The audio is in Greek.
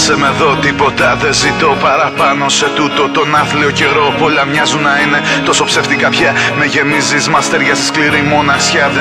άσε με εδώ, τίποτα δεν ζητώ παραπάνω σε τούτο τον άθλιο καιρό. Πολλά μοιάζουν να είναι τόσο ψεύτικα πια. Με γεμίζεις μαστέρια στη σκληρή μοναξιά.